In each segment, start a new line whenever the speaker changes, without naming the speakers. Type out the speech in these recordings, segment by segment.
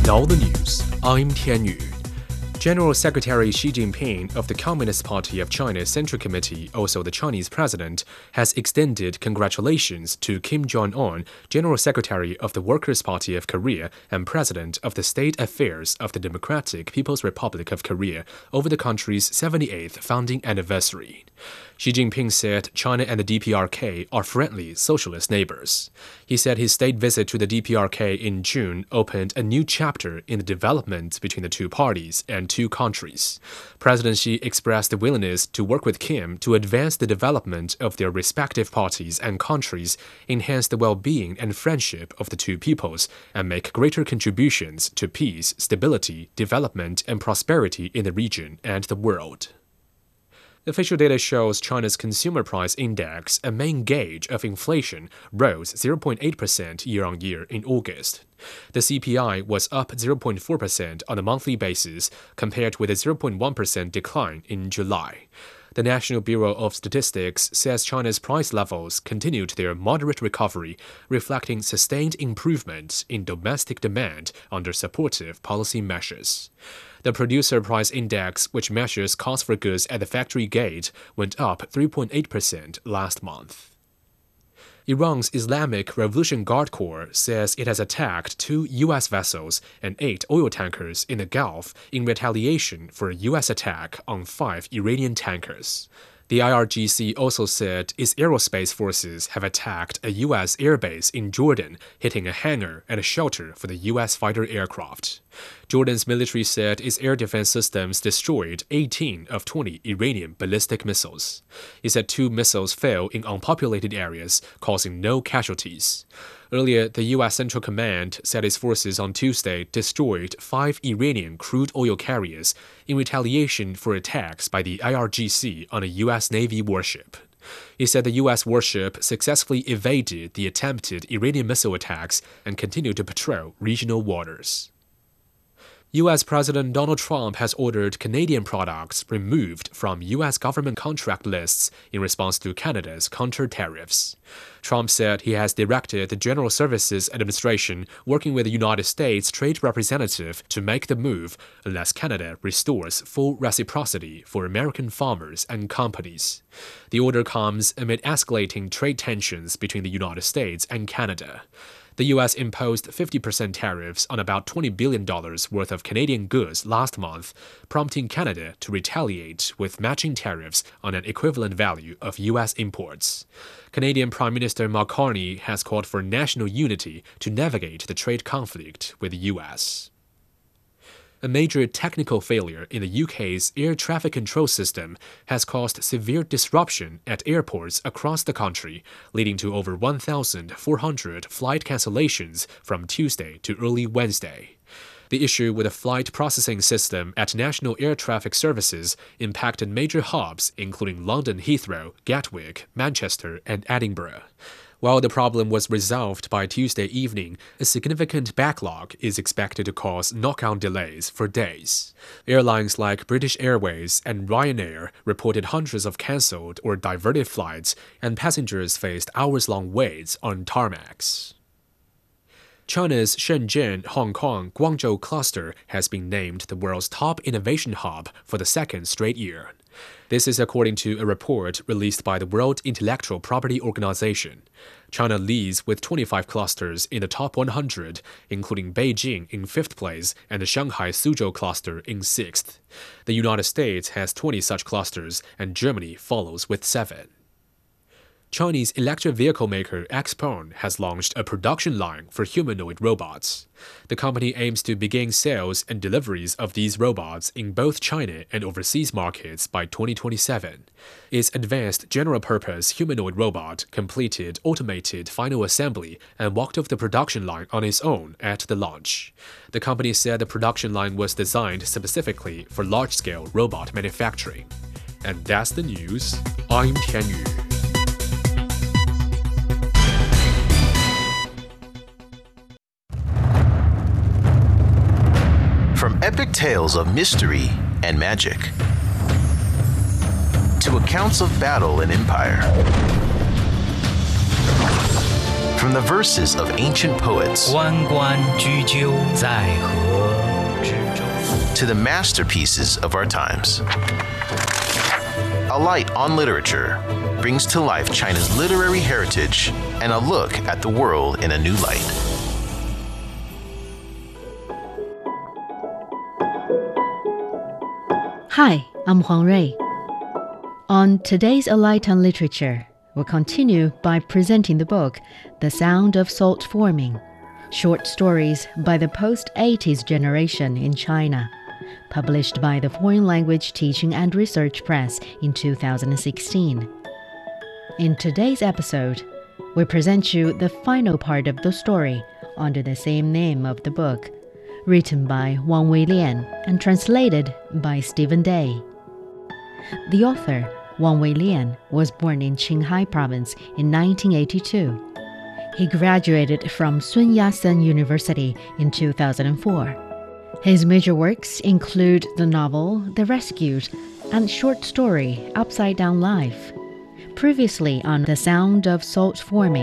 all the news, I'm Tianyu. General Secretary Xi Jinping of the Communist Party of China's Central Committee, also the Chinese president, has extended congratulations to Kim Jong-un, General Secretary of the Workers' Party of Korea and President of the State Affairs of the Democratic People's Republic of Korea, over the country's 78th founding anniversary. Xi Jinping said China and the DPRK are friendly socialist neighbors. He said his state visit to the DPRK in June opened a new chapter in the development between the two parties and two countries. President Xi expressed the willingness to work with Kim to advance the development of their respective parties and countries, enhance the well-being and friendship of the two peoples, and make greater contributions to peace, stability, development, and prosperity in the region and the world. Official data shows China's Consumer Price Index, a main gauge of inflation, rose 0.8% year-on-year in August. The CPI was up 0.4% on a monthly basis, compared with a 0.1% decline in July. The National Bureau of Statistics says China's price levels continued their moderate recovery, reflecting sustained improvement in domestic demand under supportive policy measures. The Producer Price Index, which measures cost for goods at the factory gate, went up 3.8% last month. Iran's Islamic Revolution Guard Corps says it has attacked 2 U.S. vessels and 8 oil tankers in the Gulf in retaliation for a U.S. attack on 5 Iranian tankers. The IRGC also said its aerospace forces have attacked a U.S. airbase in Jordan, hitting a hangar and a shelter for the U.S. fighter aircraft. Jordan's military said its air defense systems destroyed 18 of 20 Iranian ballistic missiles. It said 2 missiles fell in unpopulated areas, causing no casualties. Earlier, the U.S. Central Command said its forces on Tuesday destroyed 5 Iranian crude oil carriers in retaliation for attacks by the IRGC on a U.S. Navy warship. It said the U.S. warship successfully evaded the attempted Iranian missile attacks and continued to patrol regional waters. U.S. President Donald Trump has ordered Canadian products removed from U.S. government contract lists in response to Canada's counter-tariffs. Trump said he has directed the General Services Administration working with the United States Trade Representative to make the move unless Canada restores full reciprocity for American farmers and companies. The order comes amid escalating trade tensions between the United States and Canada. The U.S. imposed 50% tariffs on about $20 billion worth of Canadian goods last month, prompting Canada to retaliate with matching tariffs on an equivalent value of U.S. imports. Canadian Prime Minister Mark Carney has called for national unity to navigate the trade conflict with the U.S. A major technical failure in the UK's air traffic control system has caused severe disruption at airports across the country, leading to over 1,400 flight cancellations from Tuesday to early Wednesday. The issue with the flight processing system at National Air Traffic Services impacted major hubs including London Heathrow, Gatwick, Manchester, and Edinburgh. While the problem was resolved by Tuesday evening, a significant backlog is expected to cause knock-on delays for days. Airlines like British Airways and Ryanair reported hundreds of cancelled or diverted flights, and passengers faced hours-long waits on tarmacs. China's Shenzhen-Hong Kong-Guangzhou cluster has been named the world's top innovation hub for the second straight year. This is according to a report released by the World Intellectual Property Organization. China leads with 25 clusters in the top 100, including Beijing in 5th place and the Shanghai Suzhou cluster in 6th. The United States has 20 such clusters, and Germany follows with 7. Chinese electric vehicle maker XPeng has launched a production line for humanoid robots. The company aims to begin sales and deliveries of these robots in both China and overseas markets by 2027. Its advanced general-purpose humanoid robot completed automated final assembly and walked off the production line on its own at the launch. The company said the production line was designed specifically for large-scale robot manufacturing. And that's the news. I'm Tianyu.
From epic tales of mystery and magic to accounts of battle and empire, From the verses of ancient poets
关关雎鸠，在河之洲。
to the masterpieces of our times. A Light on Literature brings to life China's literary heritage and a look at the world in a new light.
Hi, I'm Huang Rui. On today's A Light on Literature, we'll continue by presenting the book The Sound of Salt Forming, short stories by the post-80s generation in China, published by the Foreign Language Teaching and Research Press in 2016. In today's episode, we present you the final part of the story under the same name of the book, written by Wang Weilian and translated by Stephen Day. The author, Wang Weilian, was born in Qinghai Province in 1982. He graduated from Sun Yat-sen University in 2004. His major works include the novel The Rescued and short story Upside Down Life, previously on The Sound of Salt Forming.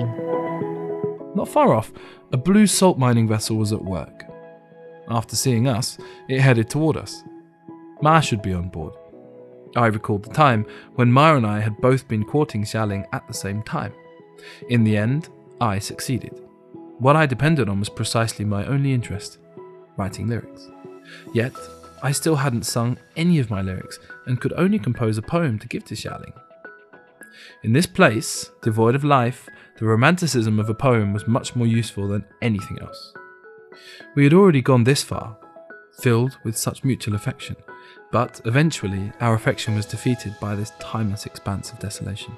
Not far off, a blue salt mining vessel was at work. After seeing us, it headed toward us. Ma should be on board. I recalled the time when Ma and I had both been courting Xialing at the same time. In the end, I succeeded. What I depended on was precisely my only interest, writing lyrics. Yet, I still hadn't sung any of my lyrics and could only compose a poem to give to Xialing. In this place, devoid of life, the romanticism of a poem was much more useful than anything else. We had already gone this far, filled with such mutual affection, but eventually our affection was defeated by this timeless expanse of desolation.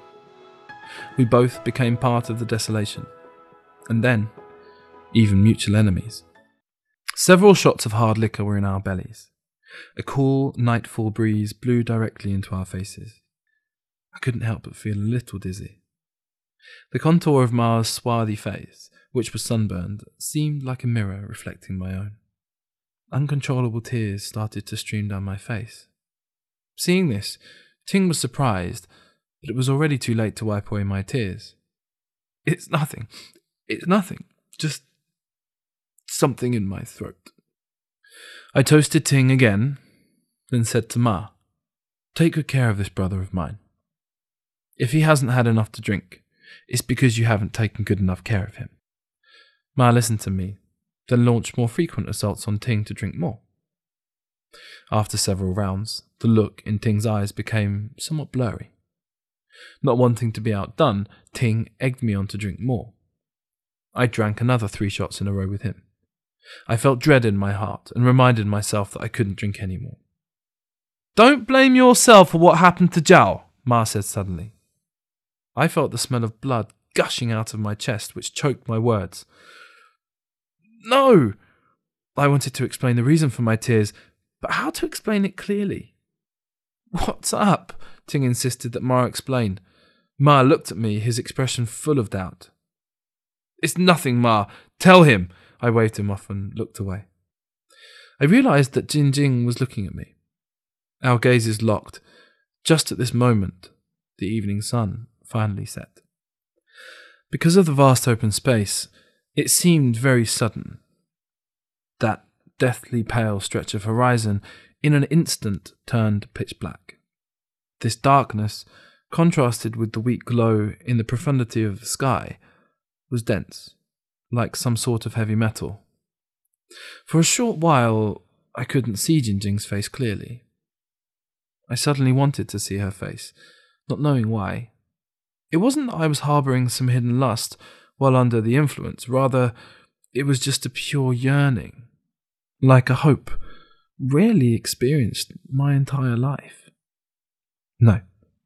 We both became part of the desolation, and then, even mutual enemies. Several shots of hard liquor were in our bellies. A cool nightfall breeze blew directly into our faces. I couldn't help but feel a little dizzy. The contour of Ma's swarthy face, which was sunburned, seemed like a mirror reflecting my own. Uncontrollable tears started to stream down my face. Seeing this, Ting was surprised, but it was already too late to wipe away my tears. It's nothing, just something in my throat. I toasted Ting again, then said to Ma, "Take good care of this brother of mine. If he hasn't had enough to drink, it's because you haven't taken good enough care of him." Ma listened to me, then launched more frequent assaults on Ting to drink more. After several rounds, the look in Ting's eyes became somewhat blurry. Not wanting to be outdone, Ting egged me on to drink more. I drank another 3 shots in a row with him. I felt dread in my heart and reminded myself that I couldn't drink any more. "Don't blame yourself for what happened to Zhao," Ma said suddenly. I felt the smell of blood gushing out of my chest, which choked my words. "No!" I wanted to explain the reason for my tears, but how to explain it clearly? "What's up?" Ting insisted that Ma explain. Ma looked at me, his expression full of doubt. "It's nothing, Ma. Tell him." I waved him off and looked away. I realized that Jingjing was looking at me. Our gazes locked. Just at this moment, the evening sun finally set. Because of the vast open space, it seemed very sudden. That deathly pale stretch of horizon in an instant turned pitch black. This darkness, contrasted with the weak glow in the profundity of the sky, was dense, like some sort of heavy metal. For a short while, I couldn't see Jingjing's face clearly. I suddenly wanted to see her face, not knowing why. It wasn't that I was harbouring some hidden lust while under the influence, rather, it was just a pure yearning, like a hope rarely experienced my entire life. No,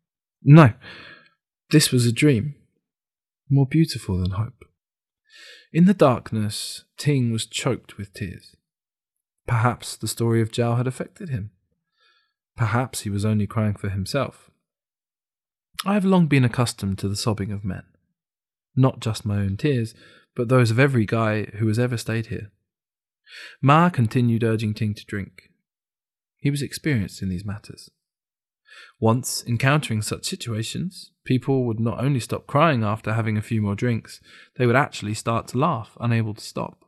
this was a dream, more beautiful than hope. In the darkness, Ting was choked with tears. Perhaps the story of Zhao had affected him. Perhaps he was only crying for himself. I have long been accustomed to the sobbing of men. Not just my own tears, but those of every guy who has ever stayed here. Ma continued urging Ting to drink. He was experienced in these matters. Once encountering such situations, people would not only stop crying after having a few more drinks, they would actually start to laugh, unable to stop.